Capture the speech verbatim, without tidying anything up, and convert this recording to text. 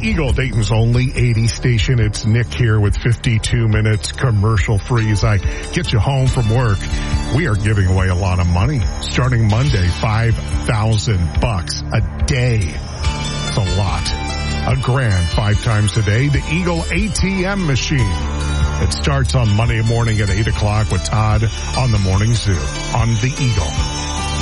Eagle, Dayton's only eighty station. It's Nick here with fifty-two minutes commercial free as I get you home from work. We are giving away a lot of money starting Monday, five thousand bucks a day. It's a lot. A grand five times a day. The Eagle A T M machine. It starts on Monday morning at eight o'clock with Todd on the Morning Zoo on the Eagle.